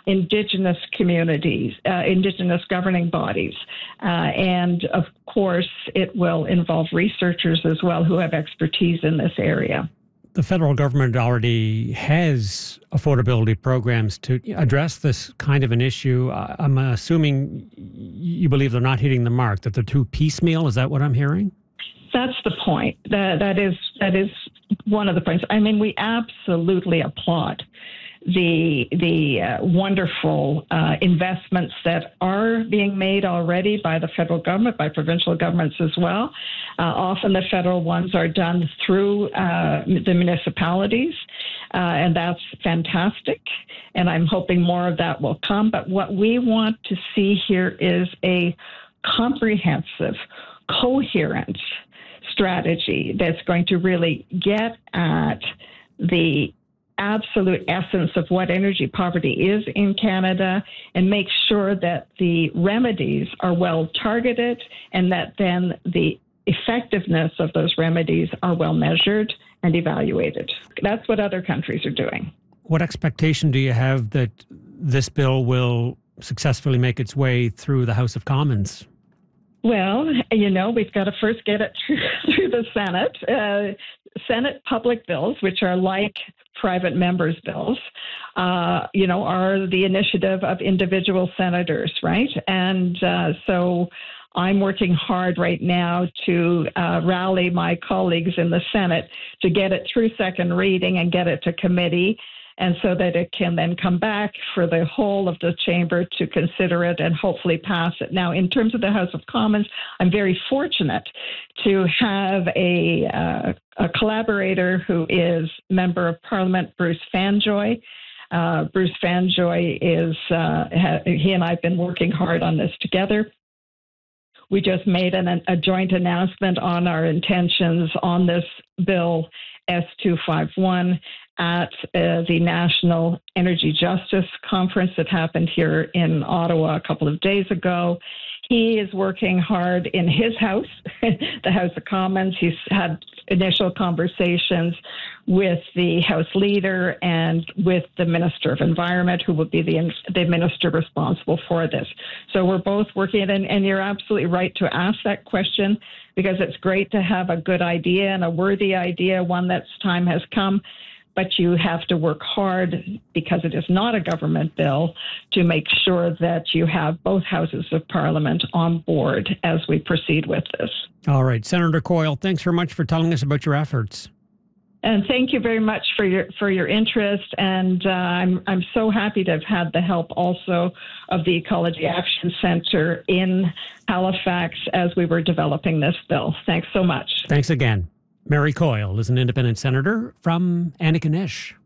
Indigenous communities, Indigenous governing bodies. And of course, it will involve researchers as well who have expertise in this area. The federal government already has affordability programs to address this kind of an issue. I'm assuming you believe they're not hitting the mark, that they're too piecemeal. Is that what I'm hearing? That's the point. That is one of the points. I mean, we absolutely applaud the wonderful investments that are being made already by the federal government, by provincial governments as well. Often the federal ones are done through the municipalities, and that's fantastic. And I'm hoping more of that will come. But what we want to see here is a comprehensive, coherent strategy that's going to really get at the absolute essence of what energy poverty is in Canada and make sure that the remedies are well targeted and that then the effectiveness of those remedies are well measured and evaluated. That's what other countries are doing. What expectation do you have that this bill will successfully make its way through the House of Commons? Well, we've got to first get it through the Senate. Senate public bills, which are like private members' bills, are the initiative of individual senators, right? And so I'm working hard right now to rally my colleagues in the Senate to get it through second reading and get it to committee, and so that it can then come back for the whole of the chamber to consider it and hopefully pass it. Now, in terms of the House of Commons, I'm very fortunate to have a collaborator who is Member of Parliament Bruce Fanjoy. Bruce Fanjoy he and I have been working hard on this together. We just made a joint announcement on our intentions on this bill S251 at the National Energy Justice Conference that happened here in Ottawa a couple of days ago. He is working hard in his house, the House of Commons. He's had initial conversations with the House Leader and with the Minister of Environment, who will be the minister responsible for this. So we're both working, and you're absolutely right to ask that question, because it's great to have a good idea and a worthy idea, one that's time has come. But you have to work hard, because it is not a government bill, to make sure that you have both houses of Parliament on board as we proceed with this. All right. Senator Coyle, thanks very much for telling us about your efforts. And thank you very much for your interest. And I'm so happy to have had the help also of the Ecology Action Centre in Halifax as we were developing this bill. Thanks so much. Thanks again. Mary Coyle is an independent senator from Antigonish.